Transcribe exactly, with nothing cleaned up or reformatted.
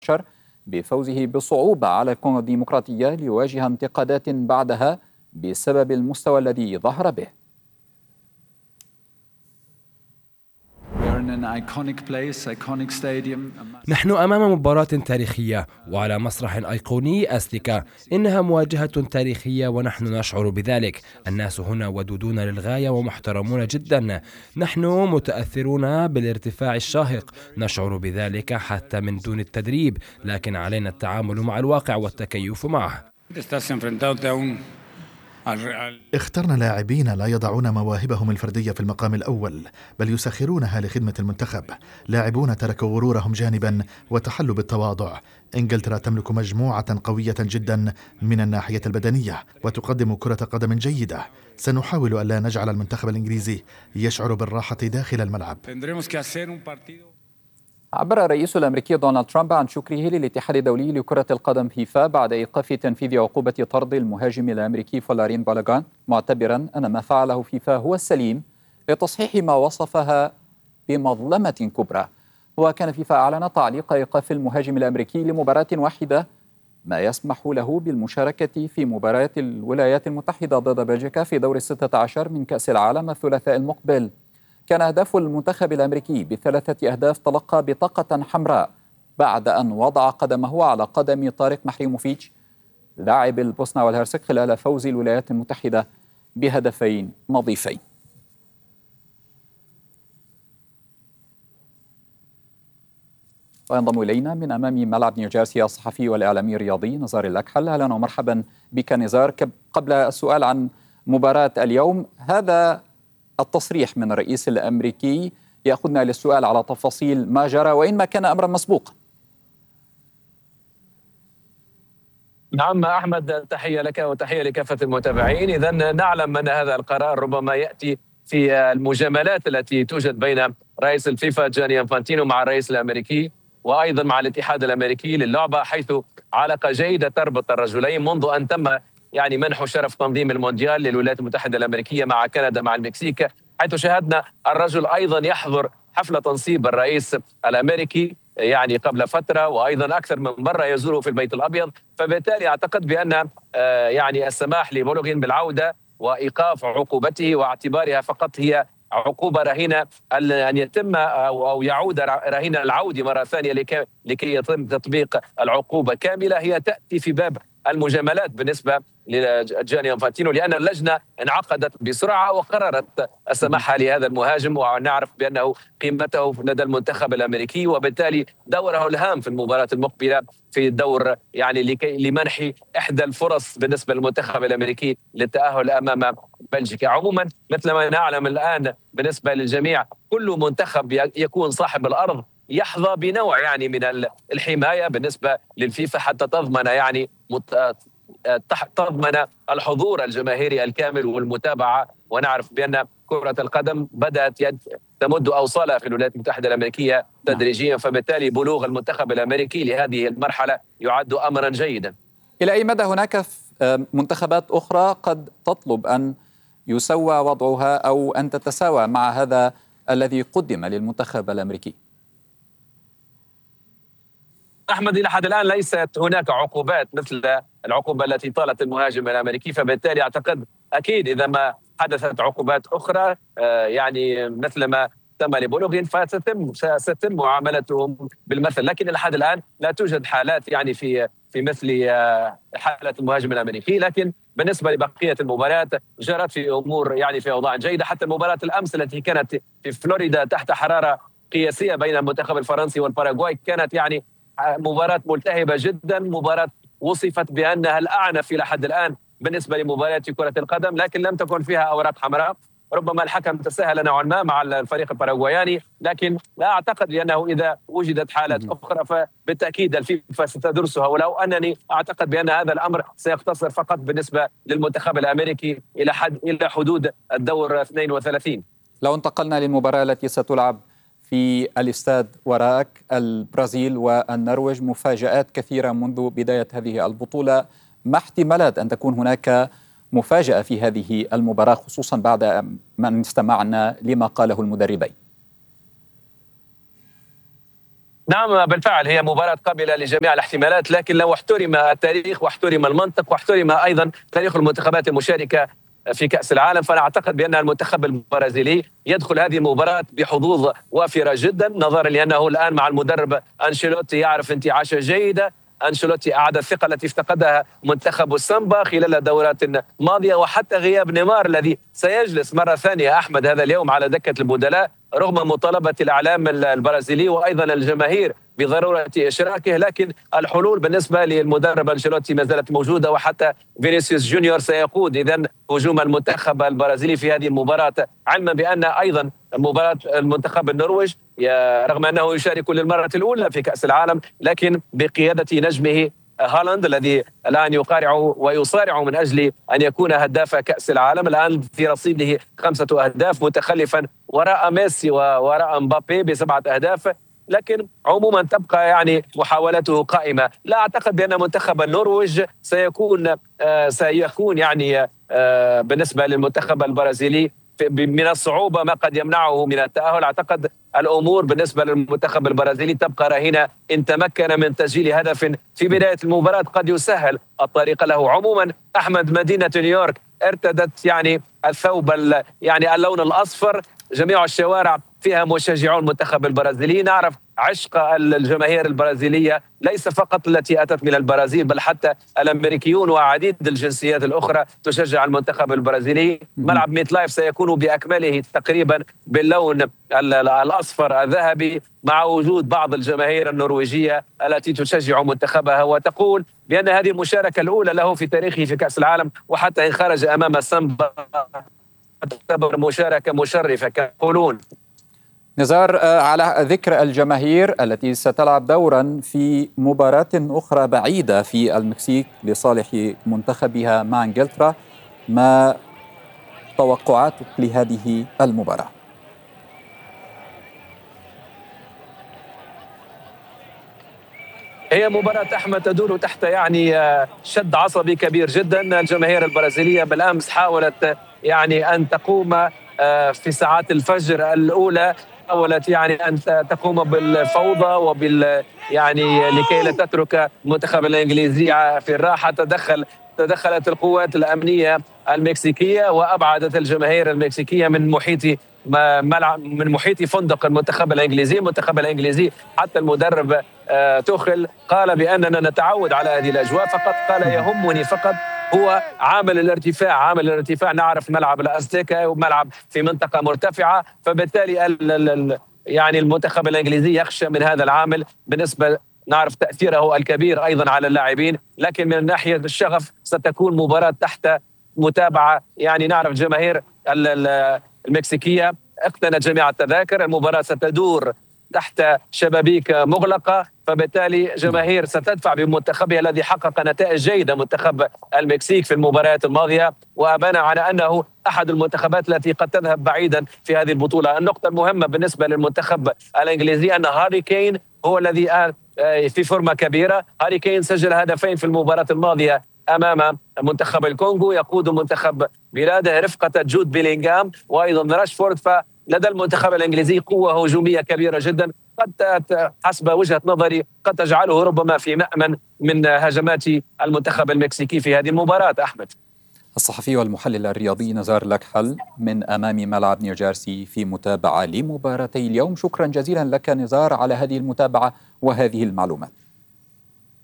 بفوزه بصعوبة على الكونغو الديمقراطية ليواجه انتقادات بعدها بسبب المستوى الذي ظهر به. نحن أمام مباراة تاريخية وعلى مسرح أيقوني أستيكا. إنها مواجهة تاريخية ونحن نشعر بذلك. الناس هنا ودودون للغاية ومحترمون جدا. نحن متأثرون بالارتفاع الشاهق، نشعر بذلك حتى من دون التدريب، لكن علينا التعامل مع الواقع والتكيف معه. اخترنا لاعبين لا يضعون مواهبهم الفردية في المقام الأول، بل يسخرونها لخدمة المنتخب. لاعبون تركوا غرورهم جانبا وتحلوا بالتواضع. إنجلترا تملك مجموعة قوية جدا من الناحية البدنية وتقدم كرة قدم جيدة. سنحاول ألا نجعل المنتخب الإنجليزي يشعر بالراحة داخل الملعب. عبر الرئيس الأمريكي دونالد ترامب عن شكره للاتحاد الدولي لكرة القدم فيفا بعد إيقاف تنفيذ عقوبة طرد المهاجم الأمريكي فلارين بالاغان، معتبرا أن ما فعله فيفا هو السليم لتصحيح ما وصفها بمظلمة كبرى. وكان فيفا أعلن تعليق إيقاف المهاجم الأمريكي لمباراة واحدة، ما يسمح له بالمشاركة في مباراة الولايات المتحدة ضد بلجيكا في دور الستة عشر من كأس العالم الثلاثاء المقبل. كان أهداف المنتخب الأمريكي بثلاثة أهداف تلقى بطاقة حمراء بعد أن وضع قدمه على قدم طارق محريموفيتش لاعب البوسنة والهرسك خلال فوز الولايات المتحدة بهدفين نظيفين. وينضم إلينا من أمام ملعب نيوجيرسي الصحفي والإعلامي الرياضي نزار الأكحل. أهلا ومرحبا بك نزار. قبل السؤال عن مباراة اليوم، هذا التصريح من الرئيس الأمريكي يأخذنا للسؤال على تفاصيل ما جرى وإنما كان أمرا مسبوقا. نعم أحمد، تحية لك وتحية لكافة المتابعين. إذن نعلم أن هذا القرار ربما يأتي في المجاملات التي توجد بين رئيس الفيفا جاني انفانتينو مع الرئيس الأمريكي وأيضا مع الاتحاد الأمريكي للعبة، حيث علاقة جيدة تربط الرجلين منذ أن تم يعني منح شرف تنظيم المونديال للولايات المتحدة الأمريكية مع كندا مع المكسيك، حيث شاهدنا الرجل أيضا يحضر حفلة تنصيب الرئيس الأمريكي يعني قبل فترة، وأيضا أكثر من مرة يزوره في البيت الأبيض. فبالتالي أعتقد بأن يعني السماح لبولوغين بالعودة وإيقاف عقوبته واعتبارها فقط هي عقوبة رهينة أن يتم أو يعود رهين العودة مرة ثانية لكي, لكي يتم تطبيق العقوبة كاملة، هي تأتي في باب المجاملات بالنسبة لجاني انفانتينو، لأن اللجنة انعقدت بسرعة وقررت السماح لهذا المهاجم، ونعرف بأنه قيمته لدى المنتخب الأمريكي وبالتالي دوره الهام في المباراة المقبلة في الدور يعني لكي لمنح إحدى الفرص بالنسبة للمنتخب الأمريكي للتأهل أمام بلجيكا. عموما مثل ما نعلم الآن بالنسبة للجميع، كل منتخب يكون صاحب الأرض يحظى بنوع يعني من الحماية بالنسبة للفيفا حتى تضمن يعني تضمن الحضور الجماهيري الكامل والمتابعة. ونعرف بأن كرة القدم بدأت تمد أوصالها في الولايات المتحدة الأمريكية تدريجيا، فبالتالي بلوغ المنتخب الأمريكي لهذه المرحلة يعد أمرا جيدا. إلى أي مدى هناك منتخبات أخرى قد تطلب أن يسوى وضعها أو أن تتساوى مع هذا الذي قدم للمنتخب الأمريكي؟ أحمد، إلى حد الآن ليست هناك عقوبات مثل العقوبة التي طالت المهاجم الأمريكي، فبالتالي أعتقد أكيد إذا ما حدثت عقوبات أخرى يعني مثل ما تم لبولوغين فستتم ستتم معاملتهم بالمثل، لكن إلى حد الآن لا توجد حالات يعني في في مثل حالة المهاجم الأمريكي. لكن بالنسبة لبقية المباريات جرت في أمور يعني في أوضاع جيدة، حتى المباراة الأمس التي كانت في فلوريدا تحت حرارة قياسية بين المنتخب الفرنسي والباراغواي كانت يعني مباراة ملتهبة جدا، مباراة وصفت بأنها الأعنف إلى حد الآن بالنسبة لمباريات كرة القدم، لكن لم تكن فيها أوراق حمراء. ربما الحكم تساهل نوعا ما مع الفريق الباراغواياني، لكن لا أعتقد بأنه إذا وجدت حالات أخرى فبالتأكيد الفيفا ستدرسها، ولو أنني أعتقد بأن هذا الأمر سيقتصر فقط بالنسبة للمنتخب الأمريكي إلى حد إلى حدود الدور اثنين وثلاثين. لو انتقلنا للمباراة التي ستلعب في الاستاد وراءك، البرازيل والنرويج، مفاجآت كثيرة منذ بداية هذه البطولة، ما احتمالات أن تكون هناك مفاجأة في هذه المباراة خصوصا بعد ما استمعنا لما قاله المدربين؟ نعم بالفعل هي مباراة قابلة لجميع الاحتمالات، لكن لو احترم التاريخ واحترم المنطق واحترم أيضا تاريخ المنتخبات المشاركة في كأس العالم، فأنا أعتقد بأن المنتخب البرازيلي يدخل هذه المباراة بحظوظ وافرة جدا، نظرا لأنه الآن مع المدرب أنشيلوتي يعرف انتعاشة جيدة. أنشيلوتي أعاد الثقة التي افتقدها منتخب السامبا خلال دورات ماضية، وحتى غياب نيمار الذي سيجلس مرة ثانية أحمد هذا اليوم على دكة البدلاء رغم مطالبة الإعلام البرازيلي وأيضا الجماهير بضرورة إشراكه، لكن الحلول بالنسبة للمدرب أنشيلوتي ما زالت موجودة، وحتى فينيسيوس جونيور سيقود إذن هجوم المنتخب البرازيلي في هذه المباراة، علما بأن أيضا مباراة المنتخب النرويج رغم أنه يشارك للمرة الأولى في كأس العالم لكن بقيادة نجمه هالاند الذي الآن يقارع ويصارع من أجل أن يكون هداف كأس العالم، الآن في رصيده خمسة أهداف متخلفا وراء ميسي ووراء مبابي بسبعة أهداف، لكن عموما تبقى يعني محاولته قائمة. لا أعتقد بأن منتخب النرويج سيكون آه سيكون يعني آه بالنسبة للمنتخب البرازيلي من الصعوبة ما قد يمنعه من التأهل. أعتقد الأمور بالنسبة للمنتخب البرازيلي تبقى رهينة، إن تمكن من تسجيل هدف في بداية المباراة قد يسهل الطريق له. عموما أحمد، مدينة نيويورك ارتدت يعني الثوب يعني اللون الأصفر، جميع الشوارع فيها مشجعون المنتخب البرازيلي. نعرف عشق الجماهير البرازيلية ليس فقط التي أتت من البرازيل بل حتى الأمريكيون وعديد الجنسيات الأخرى تشجع المنتخب البرازيلي. ملعب ميت لايف سيكون بأكمله تقريبا باللون الأصفر الذهبي مع وجود بعض الجماهير النرويجية التي تشجع منتخبها وتقول بأن هذه المشاركة الأولى له في تاريخه في كأس العالم، وحتى إن خرج أمام السامبا تعتبر مشاركة مشرفة كيقولون. نزار، على ذكر الجماهير التي ستلعب دورا في مباراة أخرى بعيدة في المكسيك لصالح منتخبها مع إنجلترا، ما توقعاتك لهذه المباراة؟ هي مباراة أحمد تدور تحت يعني شد عصبي كبير جدا. الجماهير البرازيلية بالأمس حاولت يعني أن تقوم في ساعات الفجر الأولى، حاولت يعني أن تقوم بالفوضى وبال يعني لكي لا تترك المنتخب الإنجليزي في الراحة. تدخل تدخلت القوات الأمنية المكسيكية وأبعدت الجماهير المكسيكية من محيط ملعب من محيط فندق المنتخب الإنجليزي. المنتخب الإنجليزي حتى المدرب توخل قال بأننا نتعود على هذه الأجواء، فقط قال يهمني فقط هو عامل الارتفاع. عامل الارتفاع نعرف ملعب الأزتيكا وملعب في منطقة مرتفعة، فبالتالي ال ال يعني المنتخب الإنجليزي يخشى من هذا العامل. بالنسبة نعرف تأثيره الكبير أيضا على اللاعبين، لكن من ناحية الشغف ستكون مباراة تحت متابعة. يعني نعرف جماهير المكسيكية اقتنت جميع التذاكر، المباراة ستدور تحت شبابيك مغلقة، فبالتالي جماهير ستدفع بمنتخبها الذي حقق نتائج جيدة منتخب المكسيك في المباريات الماضية، وأبان على أنه أحد المنتخبات التي قد تذهب بعيدا في هذه البطولة. النقطة المهمة بالنسبة للمنتخب الإنجليزي أن هاري كين هو الذي في فورمة كبيرة. هاري كين سجل هدفين في المباراة الماضية أمام منتخب الكونغو، يقود منتخب بلاده رفقة جود بيلينغهام وأيضا راشفورد. فلدى المنتخب الإنجليزي قوة هجومية كبيرة جدا قد حسب وجهة نظري قد تجعله ربما في مأمن من هجمات المنتخب المكسيكي في هذه المباراة. أحمد، الصحفي والمحلل الرياضي نزار لكحل من أمام ملعب نيوجيرسي في متابعة لمباراتي اليوم. شكرا جزيلا لك نزار على هذه المتابعة وهذه المعلومات.